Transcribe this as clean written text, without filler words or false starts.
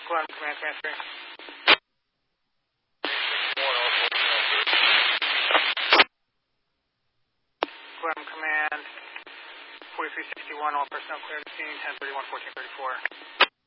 Quorum Command transferring. Quorum Command 4361, all personnel clear the scene, 1031, 1434.